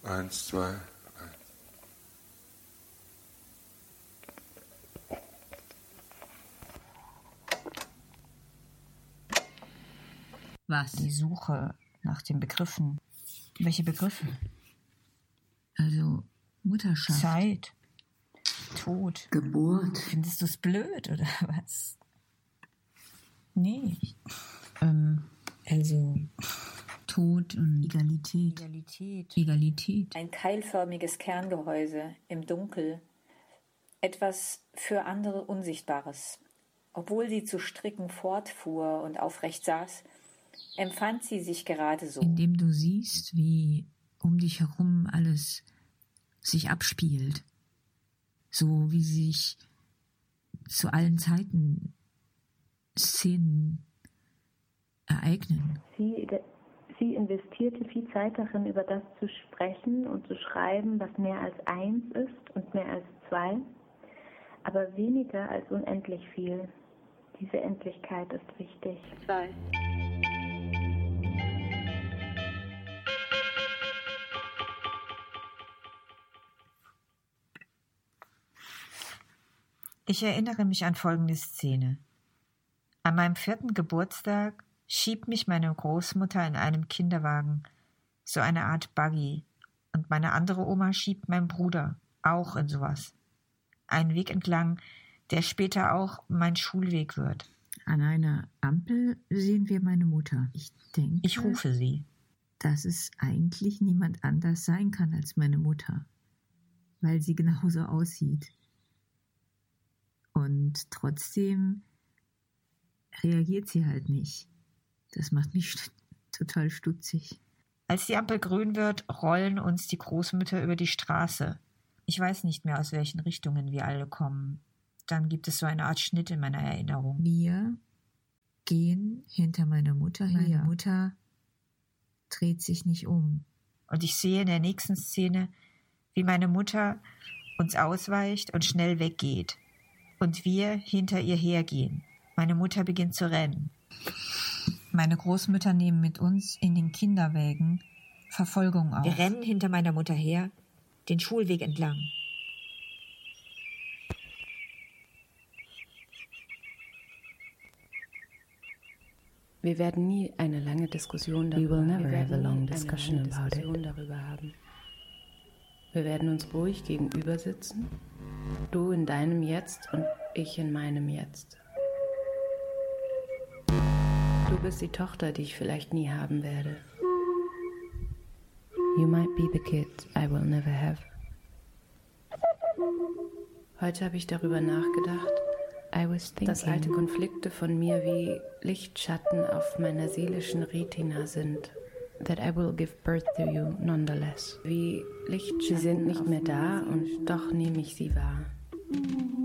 1, 2, 1. Was? Die Suche nach den Begriffen. Welche Begriffe? Also Mutterschaft. Zeit. Tod. Geburt. Findest du es blöd oder was? Nee. Also Tod und Egalität. Egalität. Ein keilförmiges Kerngehäuse im Dunkel. Etwas für andere Unsichtbares. Obwohl sie zu stricken fortfuhr und aufrecht saß, empfand sie sich gerade so. Indem du siehst, wie um dich herum alles sich abspielt. So wie sich zu allen Zeiten Szenen ereignen. Sie investierte viel Zeit darin, über das zu sprechen und zu schreiben, was mehr als eins ist und mehr als zwei, aber weniger als unendlich viel. Diese Endlichkeit ist wichtig. 2. Ich erinnere mich an folgende Szene. An meinem 4. Geburtstag schiebt mich meine Großmutter in einem Kinderwagen, so eine Art Buggy, und meine andere Oma schiebt meinen Bruder, auch in sowas. Einen Weg entlang, der später auch mein Schulweg wird. An einer Ampel sehen wir meine Mutter. Ich denke, Ich rufe sie. dass es eigentlich niemand anders sein kann als meine Mutter, weil sie genauso aussieht. Und trotzdem reagiert sie halt nicht. Das macht mich total stutzig. Als die Ampel grün wird, rollen uns die Großmütter über die Straße. Ich weiß nicht mehr, aus welchen Richtungen wir alle kommen. Dann gibt es so eine Art Schnitt in meiner Erinnerung. Wir gehen hinter meiner Mutter her. Meine Mutter dreht sich nicht um. Und ich sehe in der nächsten Szene, wie meine Mutter uns ausweicht und schnell weggeht. Und wir hinter ihr hergehen. Meine Mutter beginnt zu rennen. Meine Großmütter nehmen mit uns in den Kinderwägen Verfolgung auf. Wir rennen hinter meiner Mutter her, den Schulweg entlang. Wir werden nie eine lange Diskussion darüber haben. Wir werden uns ruhig gegenüber sitzen, du in deinem Jetzt und ich in meinem Jetzt. Du bist die Tochter, die ich vielleicht nie haben werde. You might be the kid I will never have. Heute habe ich darüber nachgedacht, dass alte Konflikte von mir wie Lichtschatten auf meiner seelischen Retina sind. That I will give birth to you nonetheless. Wie Lichtschatten. Sie sind nicht mehr da und doch nehme ich sie wahr.